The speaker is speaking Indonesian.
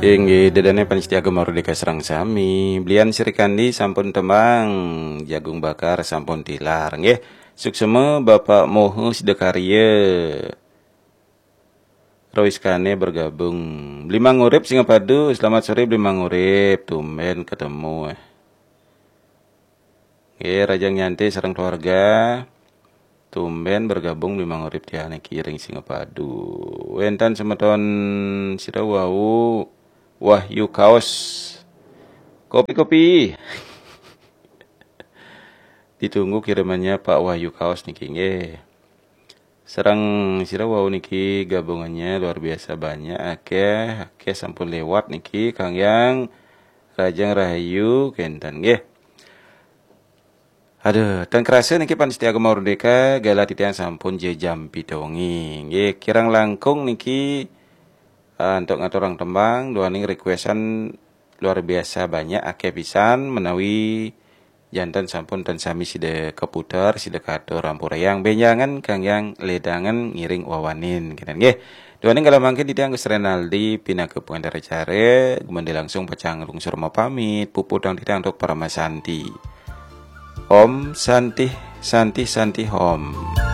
Inggih dedane panitia Mardika Serang sami. Blian sirikandi sampun temang, jagung bakar sampun tilar. Nggih, sukseme Bapak Moho Sidakarya. Roiskane bergabung. Blimang urip Singapadu, selamat sore Blimang urip. Tumben ketemu. Nggih, Rajang Nyanti sareng keluarga. Tumben bergabung Blimang urip tiane kiring Singapadu. Wentan semeton sira wau Wahyu Kaos. Kopi-kopi. Ditunggu kirimannya Pak Wahyu Kaos niki nggih. Serang sira wau niki gabungannya luar biasa banyak akeh sampun lewat niki Kang Yang Rajang Rahayu kenten nggih. Aduh, tan kerasa niki panitia Mardika gala titian sampun jam pitongi. Nggih, kirang langkung niki untuk ngatur orang tembang doaning requestan luar biasa banyak akeh pisan menawi jantan sampun dan sami sida keputar sida katur rampurayang benjangan Kang Yang ledangan ngiring wawanin kinan nggih. Doaning kalau mangke ditiang Gus Renaldi pinake pengendara care gumande langsung pacang lungsur mau pamit pupudang ditiang untuk para masanti. Om Santi Santi Santi Om.